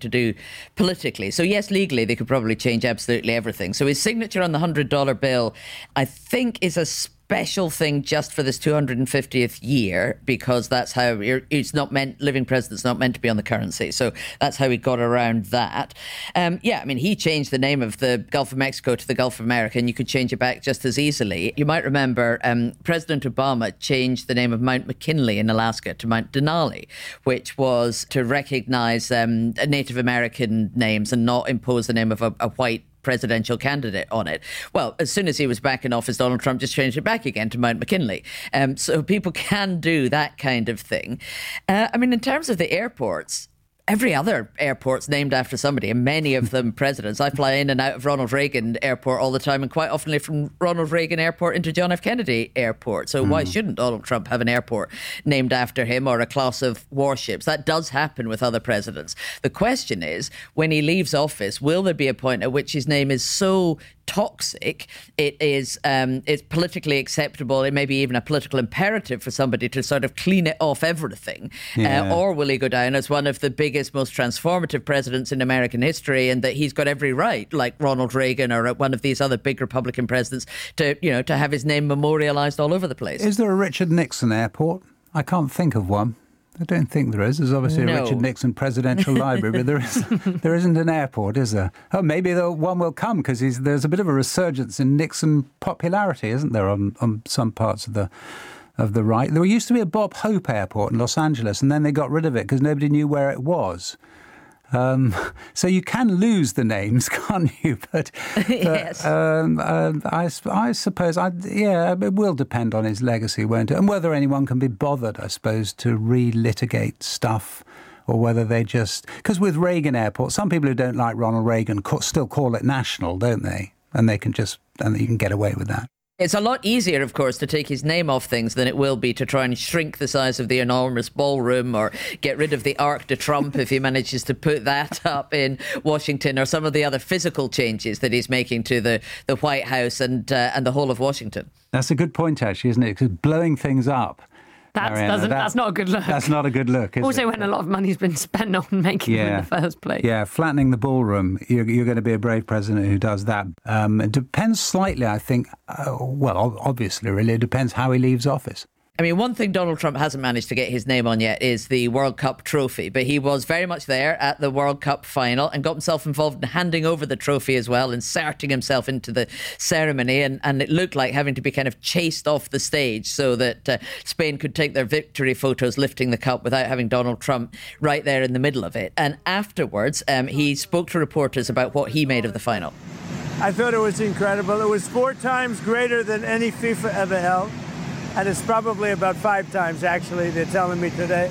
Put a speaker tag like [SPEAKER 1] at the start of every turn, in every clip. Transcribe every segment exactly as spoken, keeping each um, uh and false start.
[SPEAKER 1] to do politically. So yes, legally, they could probably change absolutely everything. So his signature on the one hundred dollar bill, I think, is a special thing just for this two hundred fiftieth year, because that's how it's not meant, living president's not meant to be on the currency. So that's how he got around that. Um, yeah, I mean, he changed the name of the Gulf of Mexico to the Gulf of America, and you could change it back just as easily. You might remember um, President Obama changed the name of Mount McKinley in Alaska to Mount Denali, which was to recognize um, Native American names and not impose the name of a, a white presidential candidate on it. Well, as soon as he was back in office, Donald Trump just changed it back again to Mount McKinley. Um, so people can do that kind of thing. Uh, I mean, in terms of the airports, every other airport's named after somebody, and many of them presidents. I fly in and out of Ronald Reagan Airport all the time, and quite often from Ronald Reagan Airport into John F. Kennedy Airport. So mm. why shouldn't Donald Trump have an airport named after him, or a class of warships? That does happen with other presidents. The question is, when he leaves office, will there be a point at which his name is so toxic, it is um, it's politically acceptable, it may be even a political imperative for somebody to sort of clean it off everything? Yeah. Uh, or will he go down as one of the biggest, most transformative presidents in American history, and that he's got every right, like Ronald Reagan or one of these other big Republican presidents, to, you know, to have his name memorialised all over the place?
[SPEAKER 2] Is there a Richard Nixon airport? I can't think of one. I don't think there is. There's obviously no. a Richard Nixon Presidential Library, but there, is, there isn't an airport, is there? Oh, maybe the one will come, because there's a bit of a resurgence in Nixon popularity, isn't there, on, on some parts of the of the right? There used to be a Bob Hope Airport in Los Angeles, and then they got rid of it because nobody knew where it was. Um, so you can lose the names, can't you? But, but
[SPEAKER 1] yes.
[SPEAKER 2] um, uh, I, I suppose, I, yeah, it will depend on his legacy, won't it? And whether anyone can be bothered, I suppose, to relitigate stuff, or whether they just... Because with Reagan Airport, some people who don't like Ronald Reagan ca- still call it national, don't they? And they can just, and you can get away with that.
[SPEAKER 1] It's a lot easier, of course, to take his name off things than it will be to try and shrink the size of the enormous ballroom, or get rid of the Arc de Trump if he manages to put that up in Washington, or some of the other physical changes that he's making to the, the White House and uh, and the whole of Washington.
[SPEAKER 2] That's a good point, actually, isn't it? Because blowing things up,
[SPEAKER 3] That's,
[SPEAKER 2] Mariana, that,
[SPEAKER 3] that's not a good look.
[SPEAKER 2] That's not a good look, is
[SPEAKER 3] also,
[SPEAKER 2] it?
[SPEAKER 3] when a lot of money's been spent on making
[SPEAKER 2] yeah.
[SPEAKER 3] them in the first place.
[SPEAKER 2] Yeah, flattening the ballroom. You're, you're going to be a brave president who does that. Um, it depends slightly, I think. Uh, well, obviously, really, it depends how he leaves office.
[SPEAKER 1] I mean, one thing Donald Trump hasn't managed to get his name on yet is the World Cup trophy, but he was very much there at the World Cup final and got himself involved in handing over the trophy as well, inserting himself into the ceremony, and, and it looked like having to be kind of chased off the stage so that uh, Spain could take their victory photos lifting the cup without having Donald Trump right there in the middle of it. And afterwards, um, he spoke to reporters about what he made of the final.
[SPEAKER 4] I thought it was incredible. It was four times greater than any FIFA ever held. And it's probably about five times, actually, they're telling me today.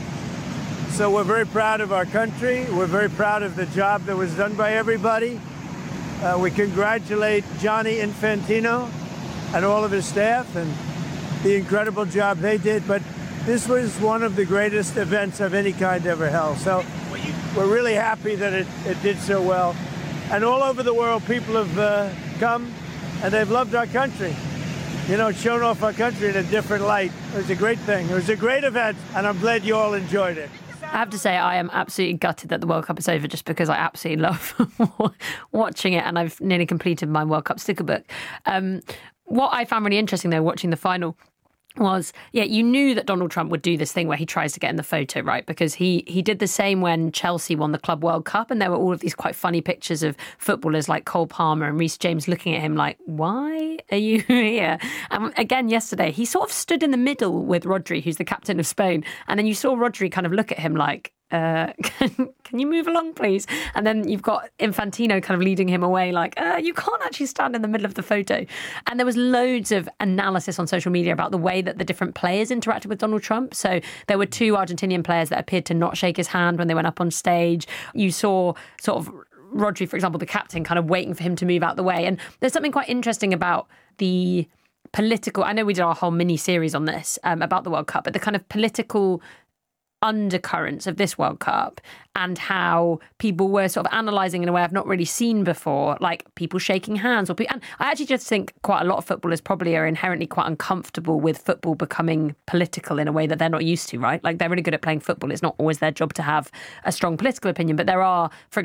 [SPEAKER 4] So we're very proud of our country. We're very proud of the job that was done by everybody. Uh, we congratulate Gianni Infantino and all of his staff and the incredible job they did. But this was one of the greatest events of any kind ever held. So we're really happy that it, it did so well. And all over the world, people have uh, come and they've loved our country. You know, shown off our country in a different light. It was a great thing. It was a great event, and I'm glad you all enjoyed it.
[SPEAKER 3] I have to say, I am absolutely gutted that the World Cup is over, just because I absolutely love watching it, and I've nearly completed my World Cup sticker book. Um, what I found really interesting, though, watching the final, was, yeah, you knew that Donald Trump would do this thing where he tries to get in the photo, right? Because he he did the same when Chelsea won the Club World Cup, and there were all of these quite funny pictures of footballers like Cole Palmer and Reece James looking at him like, why are you here? And again, yesterday, he sort of stood in the middle with Rodri, who's the captain of Spain, and then you saw Rodri kind of look at him like, Uh, can, can you move along, please? And then you've got Infantino kind of leading him away like, uh, you can't actually stand in the middle of the photo. And there was loads of analysis on social media about the way that the different players interacted with Donald Trump. So there were two Argentinian players that appeared to not shake his hand when they went up on stage. You saw sort of Rodri, for example, the captain, kind of waiting for him to move out the way. And there's something quite interesting about the political... I know we did our whole mini-series on this, um, about the World Cup, but the kind of political undercurrents of this World Cup, and how people were sort of analysing in a way I've not really seen before, like people shaking hands. Or pe- and I actually just think quite a lot of footballers probably are inherently quite uncomfortable with football becoming political in a way that they're not used to, right? Like, they're really good at playing football. It's not always their job to have a strong political opinion, but there are, for